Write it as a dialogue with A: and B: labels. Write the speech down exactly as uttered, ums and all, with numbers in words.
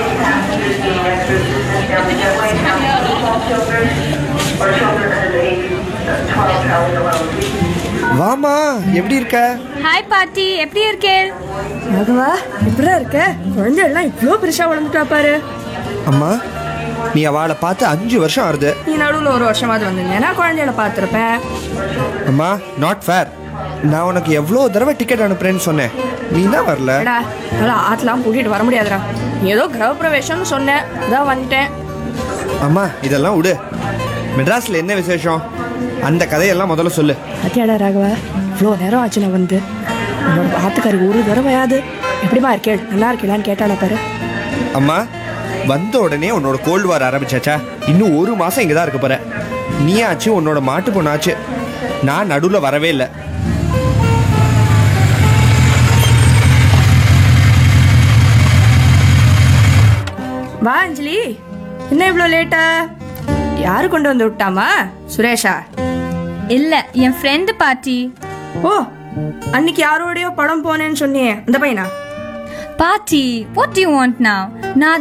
A: passengers needing extra assistance traveling jetway, traveling with small children, or children under the age of twelve traveling alone.
B: வாமா, எப்படி இருக்க?
C: Hi பாட்டி, எப்படி இருக்கே?
D: ராகவா, எப்படிடா இருக்க? குழந்தை எல்லாம் இவ்வளோ பெருசா வளர்ந்துட்டா பாரு.
B: அம்மா, நீ அவளை பார்த்து அஞ்சு வருஷம் ஆறுது.
D: நீ நடுவில் ஒரு வருஷமாவது வந்திருந்தேன்னா குழந்தைகளை பார்த்துருப்பேன்.
B: அம்மா, நாட் ஃபேர். நான் உனக்கு எவ்வளோ தடவை டிக்கெட் அனுப்புறேன்னு சொன்னேன், நீ தான் வரல.
D: நல்லா ஆத்தெல்லாம் கூட்டிகிட்டு வர முடியாதுடா. நீ ஏதோ கிரகப்பிரவேசம்னு சொன்னேன், அதான் வந்துட்டேன்.
B: அம்மா, இதெல்லாம் விடு. மெட்ராஸில் என்ன விசேஷம், அந்த கதையெல்லாம் முதல்ல சொல்லு.
D: அத்தியாடா ராகவா, இவ்வளோ நேரம் ஆச்சு நான் வந்து. என்னோட ஆத்துக்காரி ஒரு தடவையாது எப்படிமா இருக்கே, நல்லா இருக்கலான்னு கேட்டானே பாரு.
B: அம்மா, வந்த உடனே உன்னோட கோல்டு வார் ஆரம்பிச்சாச்சா? இன்னும் ஒரு மாதம் இங்கே தான் இருக்க போற. நீ ஆச்சு, உன்னோட மாட்டு பொண்ணாச்சு. நான் நடுவில் வரவே இல்லை.
D: வா அஞ்சலி, என்ன இவ்வளோ லேட்டா? யாரு கொண்டு வந்து விட்டாமா? சுரேஷா?
C: இல்ல, என் ஃப்ரெண்டு பாட்டி.
D: ஓ, அன்னைக்கு யாரோடய படம் போனேன்னு சொன்னியே, அந்த பையனா?
C: பாட்டி, what do you want now? நான்